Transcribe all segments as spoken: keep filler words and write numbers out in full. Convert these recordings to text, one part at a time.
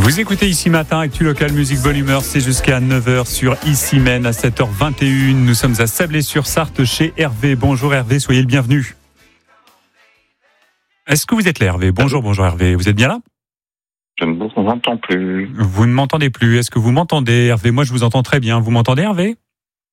Vous écoutez Ici Matin, Actu Local, musique bonne humeur, c'est jusqu'à neuf heures sur Ici Même à sept heures vingt et une. Nous sommes à Sablé-sur-Sarthe chez Hervé. Bonjour Hervé, soyez le bienvenu. Est-ce que vous êtes là Hervé ? Bonjour, bonjour Hervé, vous êtes bien là ? Je ne vous entends plus. Vous ne m'entendez plus, est-ce que vous m'entendez Hervé ? Moi je vous entends très bien, vous m'entendez Hervé ? Allô ?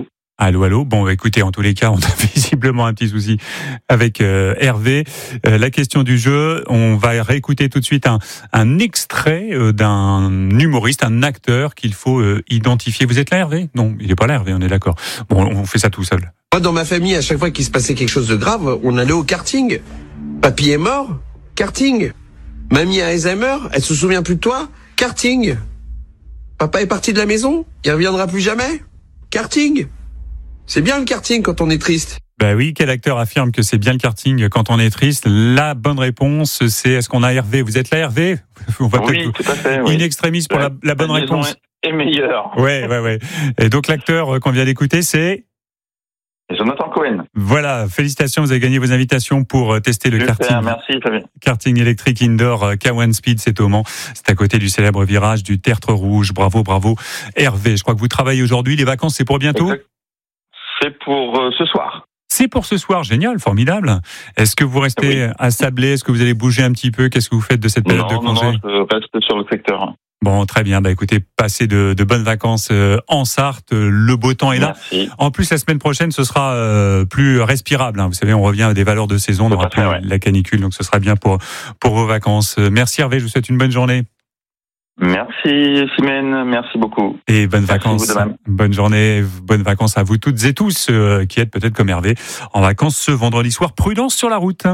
Allô, allô. Bon, écoutez, en tous les cas, on a visiblement un petit souci avec euh, Hervé. Euh, la question du jeu, on va réécouter tout de suite un, un extrait euh, d'un humoriste, un acteur qu'il faut euh, identifier. Vous êtes là, Hervé ? Non, il n'est pas là, Hervé, on est d'accord. Bon, on fait ça tout seul. Moi, dans ma famille, à chaque fois qu'il se passait quelque chose de grave, on allait au karting. Papy est mort, karting. Mamie a Alzheimer, elle se souvient plus de toi, karting. Papa est parti de la maison, il reviendra plus jamais, karting. C'est bien le karting quand on est triste. Ben oui, quel acteur affirme que c'est bien le karting quand on est triste ? La bonne réponse, c'est est-ce qu'on a Hervé ? Vous êtes là, Hervé ? On va Oui, tout à fait. Oui. In extremis pour la, la bonne la réponse. Est meilleure. Ouais, ouais, ouais. Et donc l'acteur qu'on vient d'écouter, c'est Jonathan Cohen. Voilà, félicitations, vous avez gagné vos invitations pour tester le Super, karting. merci Fabien. Karting électrique indoor K un Speed, c'est au Mans. C'est à côté du célèbre virage du Tertre Rouge. Bravo, bravo Hervé. Je crois que vous travaillez aujourd'hui. Les vacances, c'est pour bientôt ? Exact. C'est pour euh, ce soir. C'est pour ce soir, génial, formidable. Est-ce que vous restez oui. à Sablé ? Est-ce que vous allez bouger un petit peu ? Qu'est-ce que vous faites de cette période non, de congé ? Non, non, je reste sur le secteur. Bon, très bien. Bah, écoutez, passez de, de bonnes vacances euh, en Sarthe. Le beau temps est là. Merci. En plus, la semaine prochaine, ce sera euh, plus respirable. Hein. Vous savez, on revient à des valeurs de saison. On n'aura plus ouais. la canicule, donc ce sera bien pour pour vos vacances. Merci Hervé. Je vous souhaite une bonne journée. Merci Simène, merci beaucoup. Et bonnes merci vacances. Bonne journée, bonnes vacances à vous toutes et tous euh, qui êtes peut-être comme Hervé en vacances ce vendredi soir. Prudence sur la route.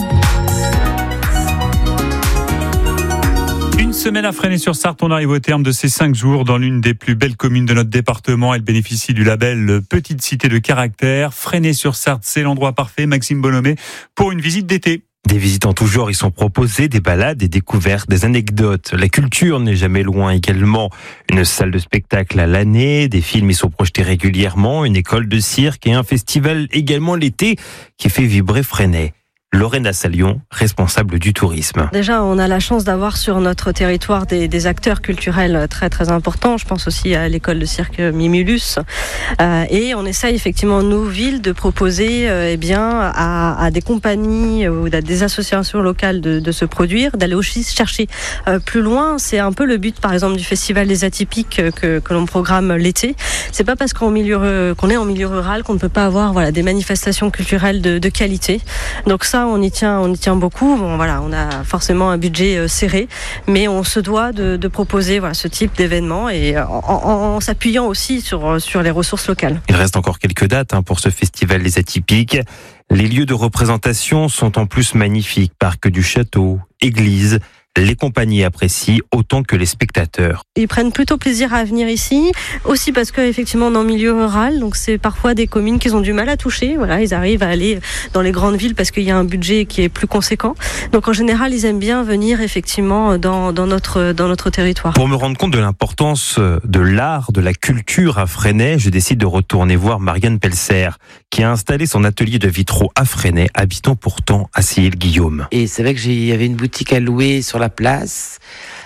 Une semaine à Fresnay-sur-Sarthe, on arrive au terme de ces cinq jours dans l'une des plus belles communes de notre département. Elle bénéficie du label Petite Cité de Caractère. Fresnay-sur-Sarthe, c'est l'endroit parfait, Maxime Bonhomé, pour une visite d'été. Des visites en tout genre y sont proposées, des balades, des découvertes, des anecdotes. La culture n'est jamais loin également. Une salle de spectacle à l'année, des films y sont projetés régulièrement, une école de cirque et un festival également l'été qui fait vibrer Fresnay. Lorena Salion, responsable du tourisme. Déjà, on a la chance d'avoir sur notre territoire des, des acteurs culturels très très importants. Je pense aussi à l'école de cirque Mimulus. Euh, et on essaye effectivement, nous, villes, de proposer euh, eh bien, à, à des compagnies ou à des associations locales de, de se produire, d'aller aussi chercher euh, plus loin. C'est un peu le but, par exemple, du Festival des Atypiques que, que l'on programme l'été. C'est pas parce qu'on, milieu, qu'on est en milieu rural qu'on ne peut pas avoir voilà, des manifestations culturelles de, de qualité. Donc ça, on y tient, on y tient beaucoup. Bon, voilà, on a forcément un budget euh, serré, mais on se doit de, de proposer voilà, ce type d'événement et en, en, en s'appuyant aussi sur, sur les ressources locales. Il reste encore quelques dates hein, pour ce festival des Atypiques. Les lieux de représentation sont en plus magnifiques. Parc du Château, église. Les compagnies apprécient autant que les spectateurs. Ils prennent plutôt plaisir à venir ici, aussi parce qu'effectivement on est en milieu rural, donc c'est parfois des communes qu'ils ont du mal à toucher. Voilà, ils arrivent à aller dans les grandes villes parce qu'il y a un budget qui est plus conséquent. Donc en général, ils aiment bien venir effectivement dans, dans, notre, dans notre territoire. Pour me rendre compte de l'importance de l'art, de la culture à Fresnay, je décide de retourner voir Marianne Pelser, qui a installé son atelier de vitraux à Fresnay, habitant pourtant à Sillé-le-Guillaume. Et c'est vrai que il y avait une boutique à louer sur la place.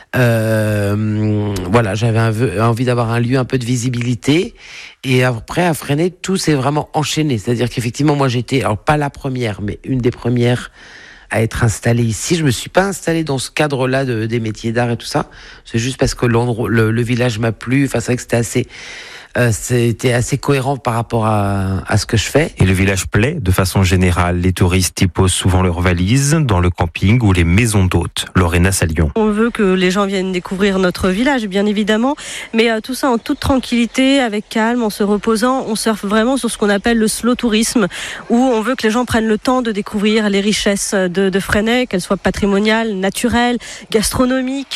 Euh, voilà, j'avais un, envie d'avoir un lieu un peu de visibilité. Et après, à Fresnay, tout s'est vraiment enchaîné. C'est-à-dire qu'effectivement, moi, j'étais, alors pas la première, mais une des premières à être installée ici. Je me suis pas installée dans ce cadre-là de, des métiers d'art et tout ça. C'est juste parce que l'endroit, le, le village m'a plu. Enfin, c'est vrai que c'était assez... Euh, c'était assez cohérent par rapport à, à ce que je fais. Et le village plaît de façon générale. Les touristes y posent souvent leurs valises dans le camping ou les maisons d'hôtes. Lorena Salion. On veut que les gens viennent découvrir notre village, bien évidemment, mais euh, tout ça en toute tranquillité, avec calme, en se reposant. On surfe vraiment sur ce qu'on appelle le slow tourisme, où on veut que les gens prennent le temps de découvrir les richesses de, de Fresnay, qu'elles soient patrimoniales, naturelles, gastronomiques.